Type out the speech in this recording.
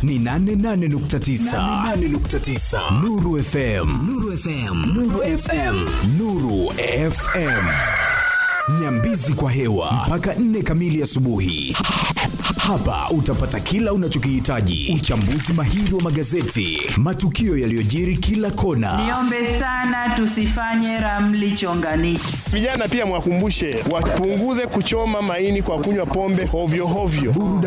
ni 88.9 Nuru FM. Nuru FM. Nyambizi kwa hewa mpaka 4 kamili asubuhi. Hapa utapata kila unachokihitaji: uchambuzi mahiri wa magazeti, matukio yaliyojiri kila kona. Niombe sana tusifanye ramli chonganishi. Vijana pia mwakumbushe wapunguze kuchoma maini kwa kunywa pombe hovyo hovyo.